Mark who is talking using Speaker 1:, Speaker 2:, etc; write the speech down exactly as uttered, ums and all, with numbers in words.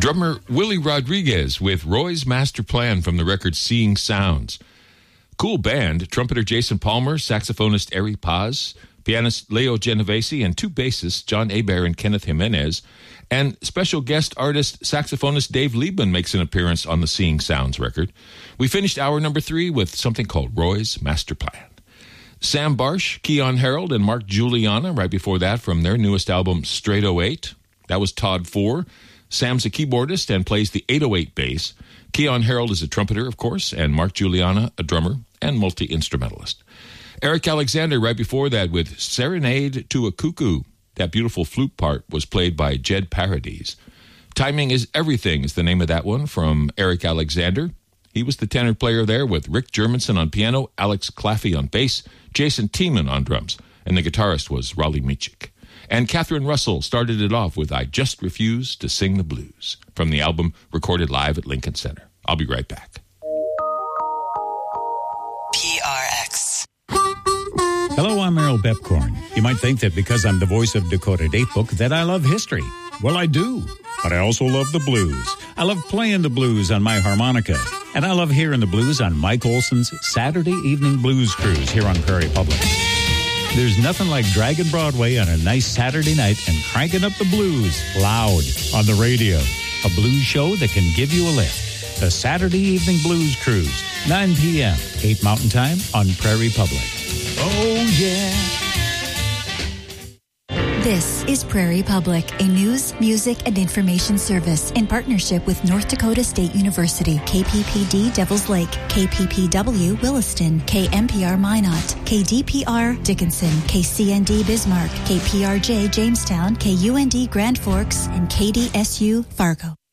Speaker 1: Drummer Willie Rodriguez with Roy's Master Plan from the record Seeing Sounds. Cool band, trumpeter Jason Palmer, saxophonist Eri Paz, pianist Leo Genovese, and two bassists, John Hebert and Kenneth Jimenez. And special guest artist, saxophonist Dave Liebman makes an appearance on the Seeing Sounds record. We finished hour number three with something called Roy's Master Plan. Sam Barsh, Keon Harold, and Mark Juliana right before that from their newest album, Straight oh eight. That was Todd Four. Sam's a keyboardist and plays the eight oh eight bass. Keon Harold is a trumpeter, of course, and Mark Juliana, a drummer and multi-instrumentalist. Eric Alexander right before that with Serenade to a Cuckoo. That beautiful flute part was played by Jed Paradis. Timing is Everything is the name of that one from Eric Alexander. He was the tenor player there with Rick Germanson on piano, Alex Claffey on bass, Jason Tiemann on drums, and the guitarist was Raleigh Michik. And Catherine Russell started it off with I Just Refuse to Sing the Blues from the album recorded live at Lincoln Center. I'll be right back.
Speaker 2: P R X.
Speaker 3: Hello, I'm Errol Bepcorn. You might think that because I'm the voice of Dakota Datebook that I love history. Well, I do. But I also love the blues. I love playing the blues on my harmonica. And I love hearing the blues on Mike Olson's Saturday Evening Blues Cruise here on Prairie Public. There's nothing like dragging Broadway on a nice Saturday night and cranking up the blues loud on the radio. A blues show that can give you a lift. The Saturday Evening Blues Cruise, nine p.m., eight Mountain Time on Prairie Public. Oh, yeah.
Speaker 4: This is Prairie Public, a news, music, and information service in partnership with North Dakota State University, K P P D Devils Lake, K P P W Williston, K M P R Minot, K D P R Dickinson, K C N D Bismarck, K P R J Jamestown, K U N D Grand Forks, and K D S U Fargo.